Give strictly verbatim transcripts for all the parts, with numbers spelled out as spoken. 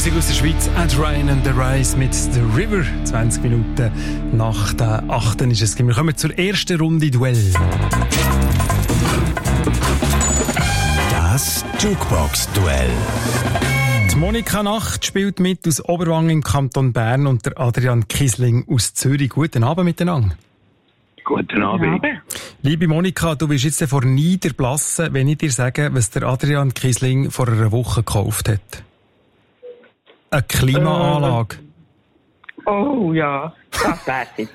Musik aus der Schweiz. Ed Ryan and the Rise mit The River. zwanzig Minuten nach der achten ist es. Wir kommen zur ersten Runde Duell. Das Jukebox-Duell. Die Monika Nacht spielt mit aus Oberwang im Kanton Bern und der Adrian Kiesling aus Zürich. Guten Abend miteinander. Guten Abend. Liebe Monika, du bist jetzt vor Niederblassen, wenn ich dir sage, was der Adrian Kiesling vor einer Woche gekauft hat. Eine Klimaanlage. Äh, oh ja, das weiß ich.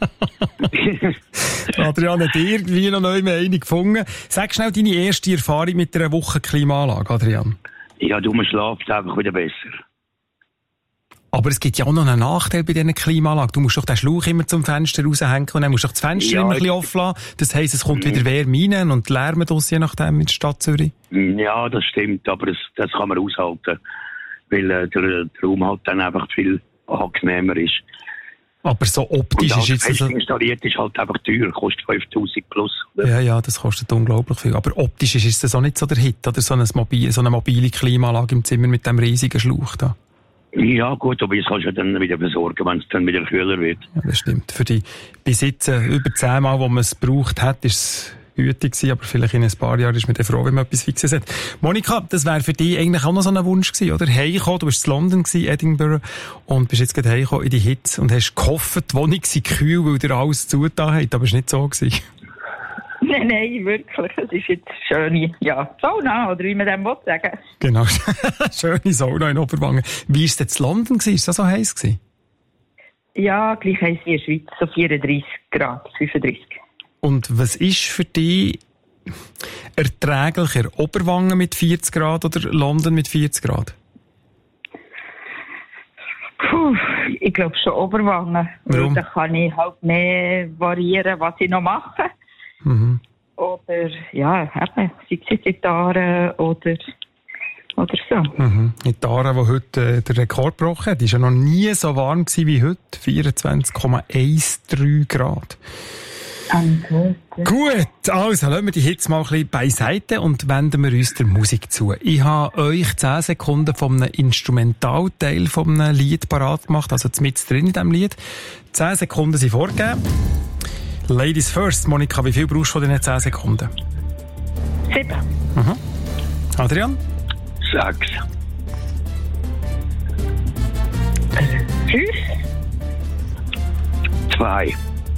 Adrian hat irgendwie noch neu eine gefunden. Sag schnell deine erste Erfahrung mit einer Woche Klimaanlage, Adrian. Ja, du, man schläft einfach wieder besser. Aber es gibt ja auch noch einen Nachteil bei diesen Klimaanlagen. Du musst doch den Schlauch immer zum Fenster raushängen und dann musst du doch das Fenster ja, immer ein bisschen offen lassen. Das heisst, es kommt wieder Wärme rein und Lärm aus, je nachdem, in der Stadt Zürich. Ja, das stimmt, aber das, das kann man aushalten. Weil äh, der, der Raum halt dann einfach viel angenehmer ist. Aber so optisch und ist jetzt... fest Also installiert ist halt einfach teuer, kostet fünftausend plus. Oder? Ja, ja, das kostet unglaublich viel. Aber optisch ist das auch nicht so der Hit, oder? So eine mobile, so eine mobile Klimaanlage im Zimmer mit dem riesigen Schlauch da. Ja gut, aber das kannst du dann wieder versorgen, wenn es dann wieder kühler wird. Ja, das stimmt. Für die Besitzer über zehn Mal, wo man es gebraucht hat, ist es gütig gewesen, aber vielleicht in ein paar Jahren ist man dann froh, wenn man etwas Fixes hat. Monika, das wäre für dich eigentlich auch noch so ein Wunsch gewesen, oder? Heimgekommen, du warst in London gewesen, Edinburgh, und bist jetzt gerade heimgekommen in die Hitze und hast gehofft, die Wohnung sei kühl, weil dir alles zugetan hat, aber es war nicht so gewesen. Nein, nein, wirklich. Es ist jetzt schöne, ja, Sauna, oder wie man dem will sagen. Genau, schöne Sauna in Oberwangen. Wie war es denn in London gewesen? Ist das so heiß gewesen? Ja, gleich heiß wie in der Schweiz, so vierunddreissig Grad, fünfunddreissig. Und was ist für dich erträglicher? Oberwangen mit vierzig Grad oder London mit vierzig Grad? Puh, ich glaube schon Oberwangen. Warum? Da kann ich halt mehr variieren, was ich noch mache. Mhm. Oder, ja, eben, sei es Gitarre oder, oder so. Mhm. Die Tara, die heute äh, den Rekord gebrochen hat, war ja noch nie so warm gewesen wie heute. vierundzwanzig Komma dreizehn Grad. Okay. Gut, also lassen wir die Hitze mal ein bisschen beiseite und wenden wir uns der Musik zu. Ich habe euch zehn Sekunden von einem Instrumentalteil von einem Lied parat gemacht, also mitten drin in diesem Lied. zehn Sekunden sind vorgegeben. Ladies first. Monika, wie viel brauchst du von diesen zehn Sekunden? Sieben. Mhm. Adrian? Sechs. Fünf. Zwei.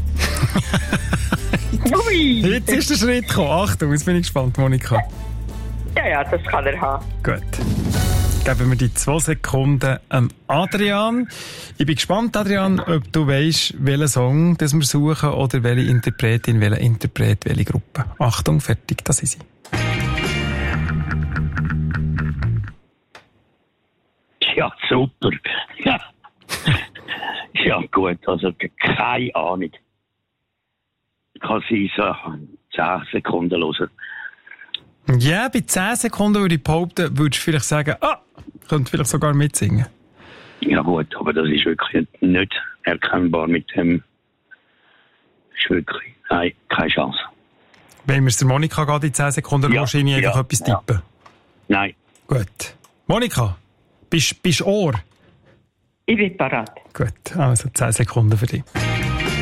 Ui! Jetzt ist der Schritt gekommen. Achtung, jetzt bin ich gespannt, Monika. Ja, ja, das kann er haben. Gut. Geben wir die zwei Sekunden ähm, Adrian. Ich bin gespannt, Adrian, ob du weisst, welchen Song das wir suchen oder welche Interpretin, welcher Interpret, welche Gruppe. Achtung, fertig, das ist sie. Ja, super. Ja, ja gut, also keine Ahnung. Ich kann sie so zehn Sekunden hören. Ja, bei zehn Sekunden würde ich behaupten, würdest du vielleicht sagen, ah, könnte vielleicht sogar mitsingen. Ja gut, aber das ist wirklich nicht erkennbar mit dem. Das ist wirklich, nein, keine Chance. Wenn wir es der Monika geht, in zehn Sekunden Ja, wahrscheinlich einfach ja, etwas ja. tippen. Nein. Gut. Monika, bist du Ohr? Ich bin parat. Gut, also zehn Sekunden für dich.